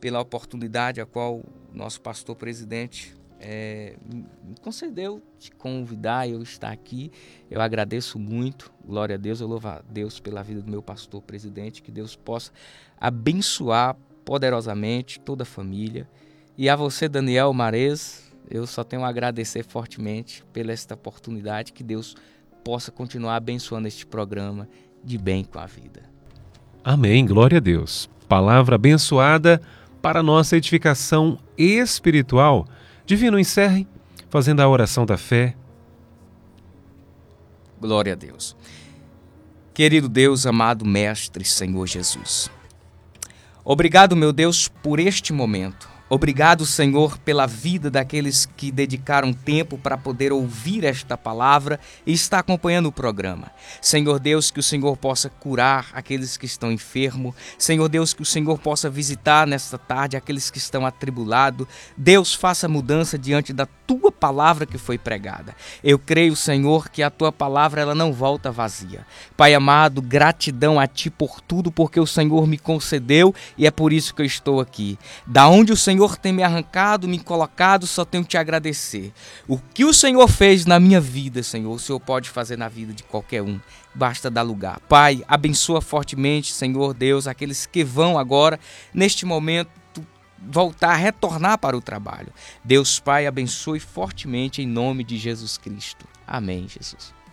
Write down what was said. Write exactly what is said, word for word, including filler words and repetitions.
pela oportunidade a qual o nosso pastor presidente é, me concedeu de convidar eu estar aqui. Eu agradeço muito, glória a Deus, eu louvo a Deus pela vida do meu pastor presidente, que Deus possa abençoar poderosamente toda a família. E a você, Daniel Mares, eu só tenho a agradecer fortemente pela esta oportunidade, que Deus possa continuar abençoando este programa de bem com a vida. Amém, glória a Deus. Palavra abençoada para nossa edificação espiritual. Divino, encerre fazendo a oração da fé. Glória a Deus. Querido Deus, amado Mestre, Senhor Jesus. Obrigado, meu Deus, por este momento. Obrigado, Senhor, pela vida daqueles que dedicaram tempo para poder ouvir esta palavra e estar acompanhando o programa. Senhor Deus, que o Senhor possa curar aqueles que estão enfermos. Senhor Deus, que o Senhor possa visitar nesta tarde aqueles que estão atribulados. Deus, faça mudança diante da Tua palavra que foi pregada. Eu creio, Senhor, que a Tua palavra ela não volta vazia. Pai amado, gratidão a Ti por tudo, porque o Senhor me concedeu e é por isso que eu estou aqui. Da onde o Senhor Senhor tem me arrancado, me colocado, só tenho que te agradecer. O que o Senhor fez na minha vida, Senhor, o Senhor pode fazer na vida de qualquer um. Basta dar lugar. Pai, abençoa fortemente, Senhor Deus, aqueles que vão agora, neste momento, voltar, retornar para o trabalho. Deus Pai, abençoe fortemente em nome de Jesus Cristo. Amém, Jesus.